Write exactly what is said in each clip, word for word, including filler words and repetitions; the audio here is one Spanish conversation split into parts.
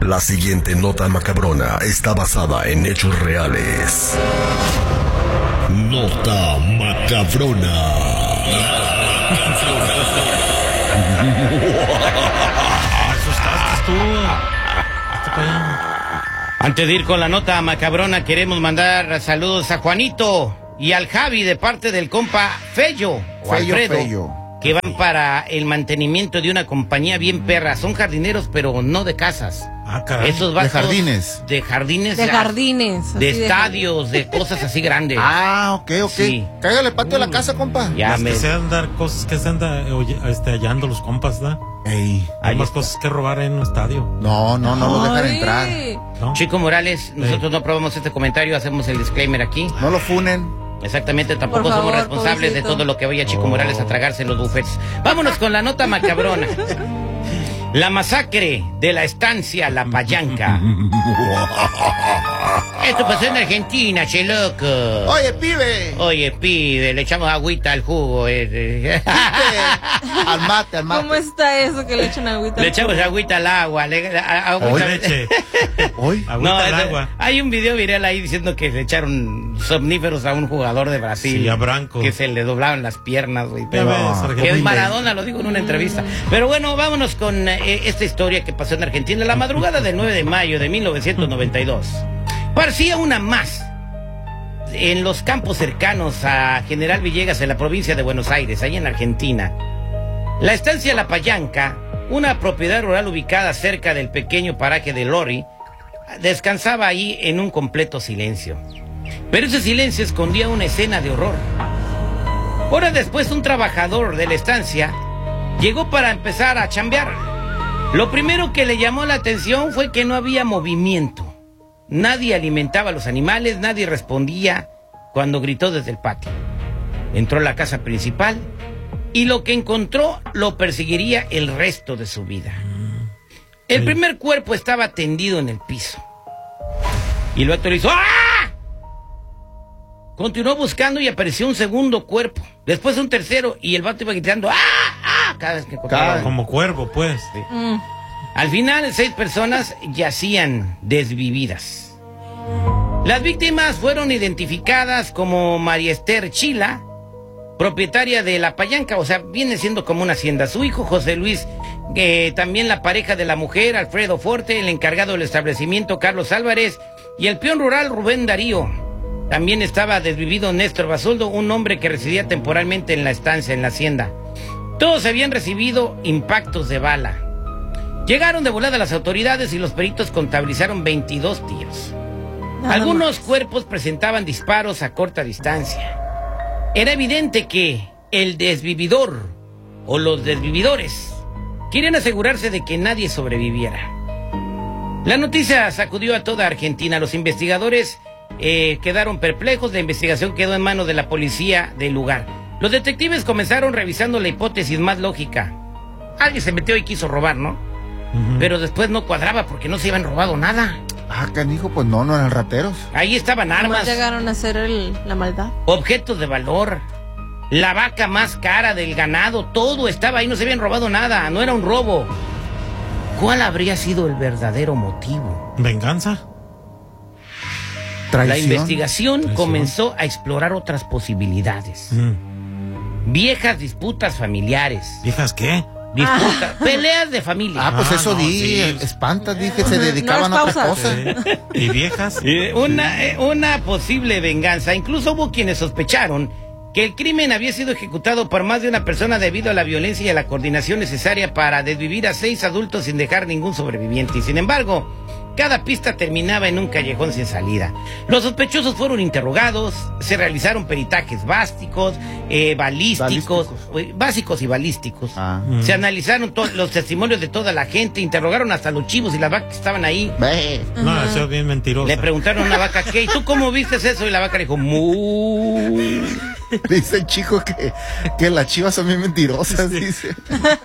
La siguiente nota macabrona está basada en hechos reales. Nota macabrona. asustaste tú. Antes de ir con la nota macabrona, queremos mandar saludos a Juanito y al Javi de parte del compa Fello o Fello, Alfredo, Fello. que van para el mantenimiento de una compañía bien perra. Son jardineros, pero no de casas. Ah, caray. Esos De vatos jardines. De jardines. De ah, jardines. De así estadios, de cosas así grandes. Ah, ok, ok. Sí. Cáigale patio a la casa, compa. Ya Las me... que se andar cosas que se anda eh, oye, este, hallando los compas, ¿da? Ey. Hay Ahí más está. cosas que robar en un estadio. No, no, no lo dejan Ay. entrar. ¿No? Chico Morales, nosotros no aprobamos este comentario, hacemos el disclaimer aquí. No lo funen. Exactamente, tampoco Por favor, somos responsables pobrecito. de todo lo que vaya Chico Oh. Morales a tragarse en los buffets. Vámonos con la nota macabrona. La masacre de la estancia La Payanca. Esto pasó en Argentina, che loco. Oye, pibe. Oye, pibe, le echamos agüita al jugo. eh, eh. Al mate, al mate. ¿Cómo está eso que le echan agüita? Le echamos agüita al agua. Le, a- agüita- Hoy leche. Hoy. Agüita No, al es- agua. hay un video viral ahí diciendo que le echaron somníferos a un jugador de Brasil. Sí, a Branco. Que se le doblaban las piernas, güey. Ya Pero ves, que Argentina. es Maradona, lo digo en una entrevista. Pero bueno, vámonos con eh, esta historia que pasó en Argentina. La madrugada del nueve de mayo de mil novecientos noventa y dos. Parecía una más en los campos cercanos a General Villegas, en la provincia de Buenos Aires, ahí en Argentina. La estancia La Payanca, una propiedad rural ubicada cerca del pequeño paraje de Lori, descansaba ahí en un completo silencio. Pero ese silencio escondía una escena de horror. Horas después, un trabajador de la estancia llegó para empezar a chambear. Lo primero que le llamó la atención fue que no había movimiento. Nadie alimentaba a los animales, nadie respondía cuando gritó desde el patio. Entró a la casa principal y lo que encontró lo perseguiría el resto de su vida. El Sí. primer cuerpo estaba tendido en el piso. Y lo actualizó. ¡Ah! Continuó buscando y apareció un segundo cuerpo. Después un tercero y el vato iba gritando ¡ah! ¡ah! Cada vez que encontraba. Como cuervo, pues. Mm. Al final, seis personas yacían desvividas. Las víctimas fueron identificadas como María Esther Chila, propietaria de La Payanca, o sea, viene siendo como una hacienda. Su hijo José Luis, eh, también la pareja de la mujer, Alfredo Forte, el encargado del establecimiento, Carlos Álvarez, y el peón rural, Rubén Darío. También estaba desvivido Néstor Basoldo, un hombre que residía temporalmente en la estancia, en la hacienda. Todos habían recibido impactos de bala. Llegaron de volada las autoridades y los peritos contabilizaron veintidós tiros. Nada Algunos más. cuerpos presentaban disparos a corta distancia. Era evidente que el desvividor o los desvividores querían asegurarse de que nadie sobreviviera. La noticia sacudió a toda Argentina. Los investigadores eh, quedaron perplejos. La investigación quedó en manos de la policía del lugar. Los detectives comenzaron revisando la hipótesis más lógica. Alguien se metió y quiso robar, ¿no? Ujú. Pero después no cuadraba porque no se habían robado nada. Ah, canijo, pues no, no eran rateros. Ahí estaban Nomás armas, llegaron a hacer el- la maldad. objetos de valor, la vaca más cara del ganado, todo estaba ahí, no se habían robado nada, no era un robo. ¿Cuál habría sido el verdadero motivo? ¿Venganza? Traición. La investigación Traición. comenzó a explorar otras posibilidades. Mm. Viejas disputas familiares, ¿Viejas qué? disputas, peleas de familia. Ah, pues Ah, eso no, di, sí. espantas, di que se dedicaban No a es otra pausa. cosa. Eh, ¿Y viejas? Eh, Una, eh, una posible venganza. Incluso hubo quienes sospecharon que el crimen había sido ejecutado por más de una persona debido a la violencia y a la coordinación necesaria para desvivir a seis adultos sin dejar ningún sobreviviente. Y sin embargo, cada pista terminaba en un callejón sin salida. Los sospechosos fueron interrogados, se realizaron peritajes básicos, eh, balísticos, eh, básicos y balísticos. Ah. Mm. Se analizaron to- los testimonios de toda la gente, interrogaron hasta los chivos y las vacas que estaban ahí. Ve. No, eso es bien mentiroso. Le preguntaron a una vaca, ¿qué? ¿Y tú cómo viste eso? Y la vaca le dijo, mu. Dice el chico que, que las chivas son bien mentirosas, dice.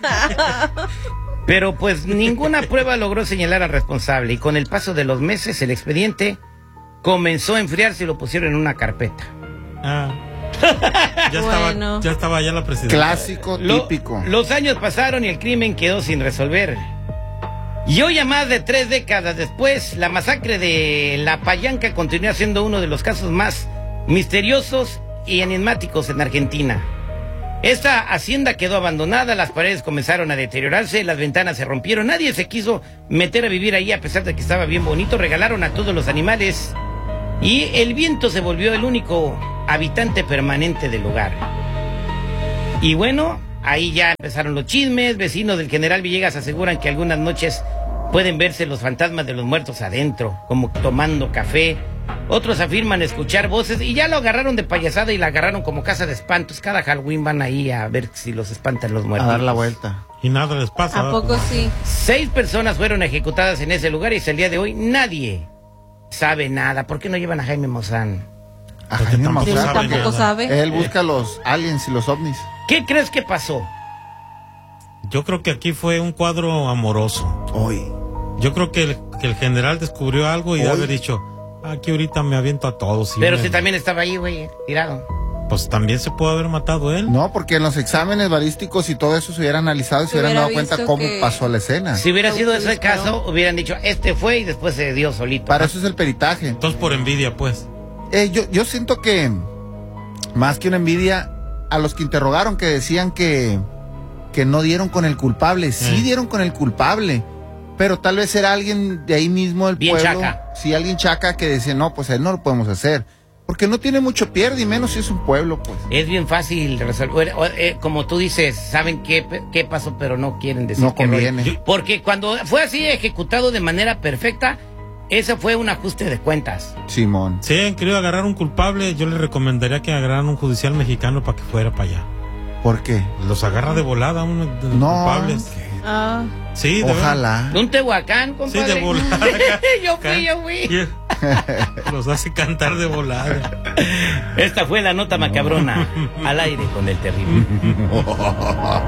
Pero pues ninguna prueba logró señalar al responsable y con el paso de los meses el expediente comenzó a enfriarse y lo pusieron en una carpeta. Ah. Ya, Bueno. estaba, ya estaba ya la presidenta. Clásico, Lo- típico. los años pasaron y el crimen quedó sin resolver. Y hoy, a más de tres décadas después, la masacre de La Payanca continúa siendo uno de los casos más misteriosos y enigmáticos en Argentina. Esta hacienda quedó abandonada, las paredes comenzaron a deteriorarse, las ventanas se rompieron, nadie se quiso meter a vivir ahí a pesar de que estaba bien bonito, regalaron a todos los animales y el viento se volvió el único habitante permanente del lugar. Y bueno, ahí ya empezaron los chismes, vecinos del General Villegas aseguran que algunas noches pueden verse los fantasmas de los muertos adentro, como tomando café. Otros afirman escuchar voces y ya lo agarraron de payasada y la agarraron como casa de espantos. Cada Halloween van ahí a ver si los espantan los muertos. A dar la vuelta. Y nada les pasa. ¿A poco sí? Seis personas fueron ejecutadas en ese lugar y hasta el día de hoy nadie sabe nada. ¿Por qué no llevan a Jaime Maussan? A Porque Jaime tampoco Él Maussan, sabe tampoco nada. sabe. él busca los aliens y los ovnis. ¿Qué crees que pasó? Yo creo que aquí fue un cuadro amoroso. Hoy. Yo creo que el, que el general descubrió algo y de Hoy. haber dicho, aquí ahorita me aviento a todos. y Pero me- si también estaba ahí, güey, tirado. Pues también se pudo haber matado él. No, porque en los exámenes balísticos y todo eso se hubiera analizado y se Se hubieran hubiera dado cuenta visto cómo que- pasó la escena. Si hubiera sido ese Disparó. caso, hubieran dicho, este fue y después se dio solito. Para eso es el peritaje. Entonces por envidia, pues. Eh, yo, yo siento que más que una envidia, a los que interrogaron que decían que, que no dieron con el culpable, sí Mm. dieron con el culpable, pero tal vez era alguien de ahí mismo del Bien pueblo, chaca. sí, alguien chaca que decía, no, pues a él no lo podemos hacer, porque no tiene mucho pierde y menos si es un pueblo, pues. Es bien fácil resolver, o, eh, como tú dices, saben qué, qué pasó, pero no quieren decir No qué rollo. conviene. Yo- Porque cuando fue así ejecutado de manera perfecta, eso fue un ajuste de cuentas. Simón. Si han querido agarrar un culpable, yo les recomendaría que agarraran un judicial mexicano para que fuera para allá. ¿Por qué? Los agarra de volada uno de los No. culpables. Ah, Sí, de Ojalá. Un Tehuacán, Sí, compadre. de volada. yo fui, yo fui. Los hace cantar de volada. Esta fue la nota macabrona al aire con el terrible.